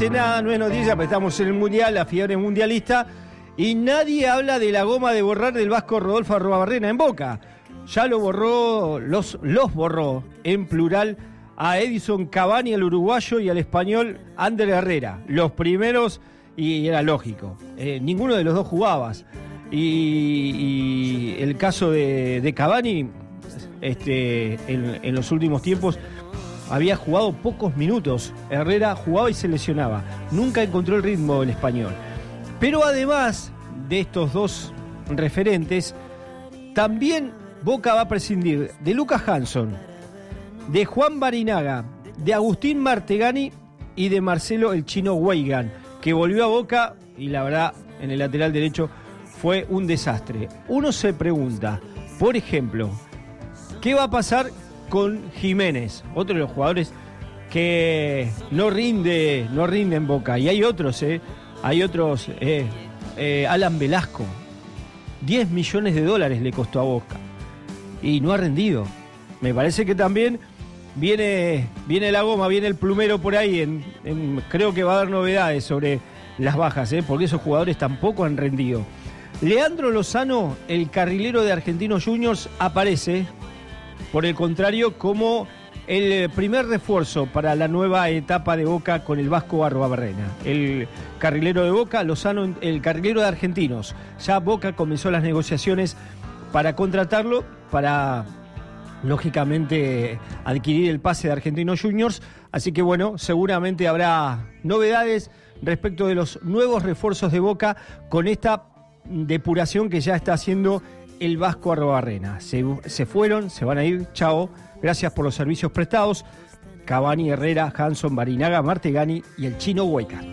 dice nada, no es noticia, pero estamos en el Mundial, la fiebre mundialista, y nadie habla de la goma de borrar del vasco Rodolfo Arruabarrena en Boca. Ya lo borró, los borró en plural a Edison Cavani, al uruguayo, y al español Ander Herrera. Los primeros, y era lógico, ninguno de los dos jugabas. Y el caso de Cavani, en los últimos tiempos, había jugado pocos minutos. Herrera jugaba y se lesionaba. Nunca encontró el ritmo el español. Pero además de estos dos referentes, también Boca va a prescindir de Lucas Hanson, de Juan Barinaga, de Agustín Martegani y de Marcelo el Chino Weigand, que volvió a Boca y la verdad en el lateral derecho fue un desastre. Uno se pregunta, por ejemplo, ¿qué va a pasar con Jiménez? Otro de los jugadores que no rinde en Boca. Y hay otros, Alan Velasco, $10 millones le costó a Boca y no ha rendido. Me parece que también viene la goma, viene el plumero por ahí. Creo que va a haber novedades sobre las bajas, porque esos jugadores tampoco han rendido. Leandro Lozano, el carrilero de Argentinos Juniors, aparece, por el contrario, como el primer refuerzo para la nueva etapa de Boca con el vasco Arruabarrena. El carrilero de Boca, Lozano, el carrilero de Argentinos. Ya Boca comenzó las negociaciones para contratarlo, para, lógicamente, adquirir el pase de Argentinos Juniors. Así que bueno, seguramente habrá novedades respecto de los nuevos refuerzos de Boca con esta depuración que ya está haciendo el vasco Arruabarrena. Se fueron, se van a ir, chao. Gracias por los servicios prestados. Cavani, Herrera, Hanson, Barinaga, Martegani y el Chino Weigand.